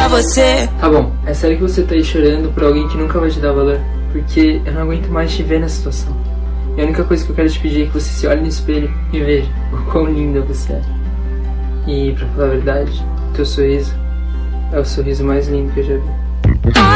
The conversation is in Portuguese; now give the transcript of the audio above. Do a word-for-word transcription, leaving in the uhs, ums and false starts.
pra você. Tá bom, é sério que você tá aí chorando por alguém que nunca vai te dar valor? Porque eu não aguento mais te ver nessa situação. E a única coisa que eu quero te pedir é que você se olhe no espelho e veja o quão linda você é. E pra falar a verdade, teu sorriso é o sorriso mais lindo que eu já vi.